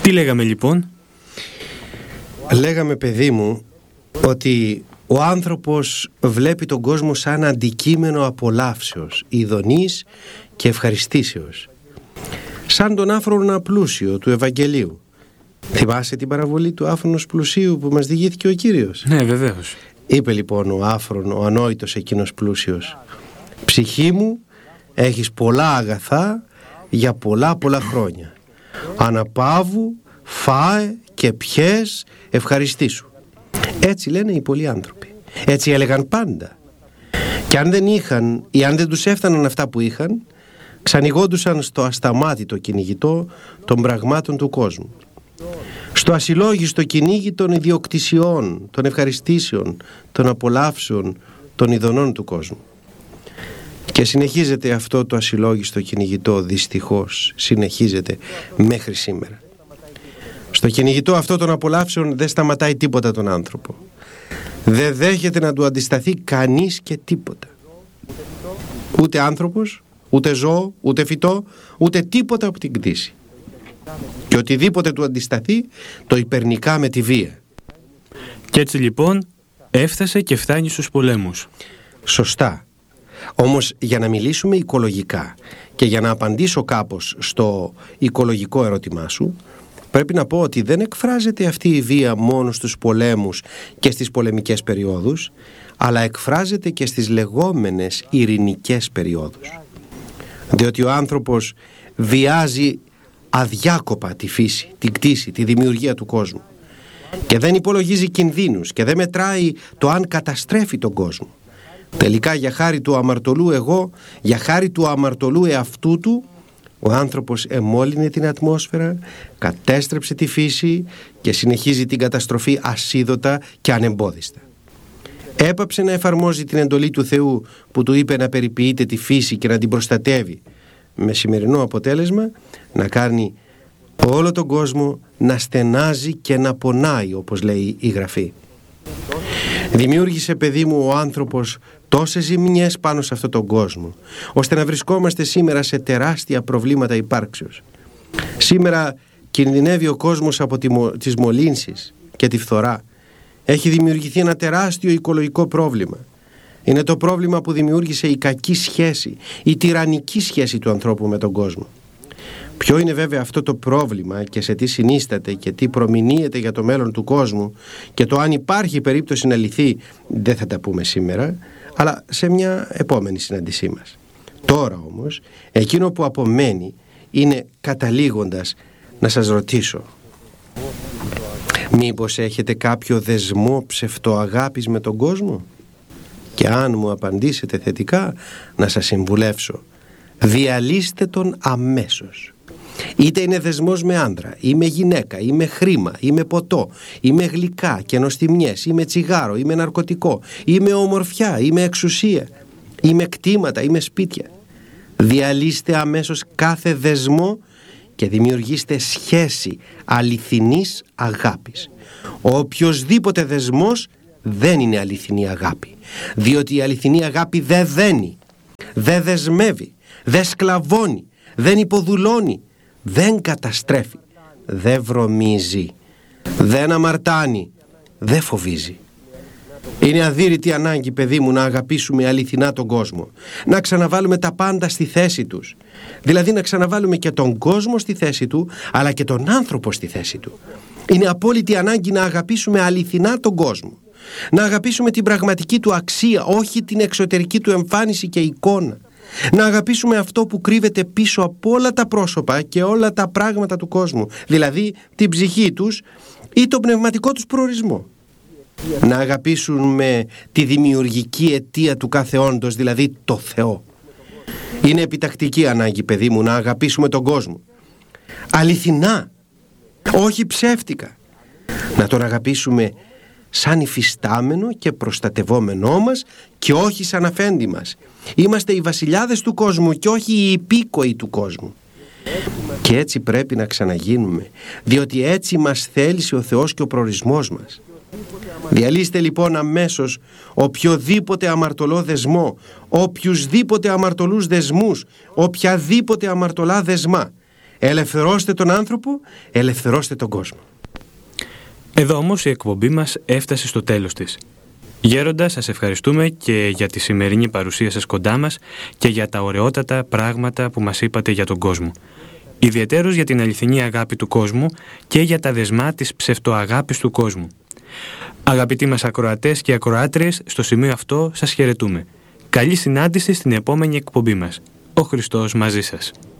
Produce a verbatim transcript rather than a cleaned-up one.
Τι λέγαμε λοιπόν? Λέγαμε, παιδί μου, ότι ο άνθρωπος βλέπει τον κόσμο σαν αντικείμενο απολαύσεως, ειδονής και ευχαριστήσεως, σαν τον άφρονα πλούσιο του Ευαγγελίου. Θυμάσαι την παραβολή του άφρονος πλουσίου που μας διηγήθηκε ο Κύριος? Ναι, βεβαίως. Είπε λοιπόν ο άφρον, ο ανόητος εκείνος πλούσιος: «Ψυχή μου, έχεις πολλά αγαθά για πολλά πολλά χρόνια. Αναπαύου, φάε και πιες, ευχαριστήσου». Έτσι λένε οι πολλοί άνθρωποι. Έτσι έλεγαν πάντα. Και αν δεν είχαν ή αν δεν τους έφταναν αυτά που είχαν, ξανηγόντουσαν στο ασταμάτητο κυνηγητό των πραγμάτων του κόσμου, στο ασυλλόγιστο κυνήγι των ιδιοκτησιών, των ευχαριστήσεων, των απολαύσεων, των ειδονών του κόσμου. Και συνεχίζεται αυτό το ασυλλόγιστο κυνηγητό, δυστυχώς συνεχίζεται μέχρι σήμερα. Στο κυνηγητό αυτό των απολαύσεων δεν σταματάει τίποτα τον άνθρωπο. Δεν δέχεται να του αντισταθεί κανείς και τίποτα. Ούτε άνθρωπος, ούτε ζώο, ούτε φυτό, ούτε τίποτα από την κτήση. Και οτιδήποτε του αντισταθεί το υπερνικά με τη βία. Και έτσι λοιπόν έφτασε και φτάνει στους πολέμους. Σωστά. Όμως για να μιλήσουμε οικολογικά και για να απαντήσω κάπως στο οικολογικό ερώτημά σου, πρέπει να πω ότι δεν εκφράζεται αυτή η βία μόνο στους πολέμους και στις πολεμικές περιόδους, αλλά εκφράζεται και στις λεγόμενες ειρηνικές περιόδους. Διότι ο άνθρωπος βιάζει αδιάκοπα τη φύση, την κτήση, τη δημιουργία του κόσμου, και δεν υπολογίζει κινδύνους και δεν μετράει το αν καταστρέφει τον κόσμο. Τελικά, για χάρη του αμαρτωλού εγώ, για χάρη του αμαρτωλού εαυτού του, ο άνθρωπος εμόλυνε την ατμόσφαιρα, κατέστρεψε τη φύση και συνεχίζει την καταστροφή ασίδωτα και ανεμπόδιστα. Έπαψε να εφαρμόζει την εντολή του Θεού που του είπε να περιποιείται τη φύση και να την προστατεύει, με σημερινό αποτέλεσμα να κάνει όλο τον κόσμο να στενάζει και να πονάει, όπως λέει η Γραφή. Δημιούργησε, παιδί μου, ο άνθρωπος τόσες ζημιές πάνω σε αυτόν τον κόσμο, ώστε να βρισκόμαστε σήμερα σε τεράστια προβλήματα υπάρξεως. Σήμερα κινδυνεύει ο κόσμος από τη, τις μολύνσεις και τη φθορά. Έχει δημιουργηθεί ένα τεράστιο οικολογικό πρόβλημα. Είναι το πρόβλημα που δημιούργησε η κακή σχέση, η τυραννική σχέση του ανθρώπου με τον κόσμο. Ποιο είναι βέβαια αυτό το πρόβλημα και σε τι συνίσταται και τι προμηνύεται για το μέλλον του κόσμου και το αν υπάρχει περίπτωση να λυθεί, δεν θα τα πούμε σήμερα, αλλά σε μια επόμενη συνάντησή μας. Τώρα όμως, εκείνο που απομένει είναι, καταλήγοντας, να σας ρωτήσω: μήπως έχετε κάποιο δεσμό ψευτοαγάπης με τον κόσμο? Και αν μου απαντήσετε θετικά, να σας συμβουλεύσω: διαλύστε τον αμέσως. Είτε είναι δεσμός με άντρα ή με γυναίκα ή με χρήμα ή με ποτό ή με γλυκά και νοστιμιές ή με τσιγάρο ή με ναρκωτικό ή με ομορφιά ή με εξουσία ή με κτήματα ή με σπίτια. Διαλύστε αμέσως κάθε δεσμό και δημιουργήστε σχέση αληθινής αγάπης. Ο οποιοσδήποτε δεσμός δεν είναι αληθινή αγάπη, διότι η αληθινή αγάπη δεν δένει, δεν δεσμεύει, δεν σκλαβώνει, δεν υποδουλώνει, δεν καταστρέφει, δεν βρωμίζει, δεν αμαρτάνει, δεν φοβίζει. Είναι αδύρυτη ανάγκη, παιδί μου, να αγαπήσουμε αληθινά τον κόσμο, να ξαναβάλουμε τα πάντα στη θέση τους, δηλαδή να ξαναβάλουμε και τον κόσμο στη θέση του, αλλά και τον άνθρωπο στη θέση του. Είναι απόλυτη ανάγκη να αγαπήσουμε αληθινά τον κόσμο, να αγαπήσουμε την πραγματική του αξία, όχι την εξωτερική του εμφάνιση και εικόνα. Να αγαπήσουμε αυτό που κρύβεται πίσω από όλα τα πρόσωπα και όλα τα πράγματα του κόσμου, δηλαδή την ψυχή τους ή τον πνευματικό τους προορισμό. Να αγαπήσουμε τη δημιουργική αιτία του κάθε όντος, δηλαδή το Θεό. Είναι επιτακτική ανάγκη, παιδί μου, να αγαπήσουμε τον κόσμο αληθινά, όχι ψεύτικα. Να τον αγαπήσουμε σαν υφιστάμενο και προστατευόμενό μας και όχι σαν αφέντη μας. Είμαστε οι βασιλιάδες του κόσμου και όχι οι υπήκοοι του κόσμου. Και έτσι πρέπει να ξαναγίνουμε, διότι έτσι μας θέλησε ο Θεός και ο προορισμός μας. Διαλύστε λοιπόν αμέσως οποιοδήποτε αμαρτωλό δεσμό, οποιουσδήποτε αμαρτωλούς δεσμούς, οποιαδήποτε αμαρτωλά δεσμά. Ελευθερώστε τον άνθρωπο, ελευθερώστε τον κόσμο. Εδώ όμως η εκπομπή μας έφτασε στο τέλος της. Γέροντα, σας ευχαριστούμε και για τη σημερινή παρουσία σας κοντά μας και για τα ωραιότατα πράγματα που μας είπατε για τον κόσμο. Ιδιαιτέρως για την αληθινή αγάπη του κόσμου και για τα δεσμά της ψευτοαγάπης του κόσμου. Αγαπητοί μας ακροατές και ακροάτριες, στο σημείο αυτό σας χαιρετούμε. Καλή συνάντηση στην επόμενη εκπομπή μας. Ο Χριστός μαζί σας.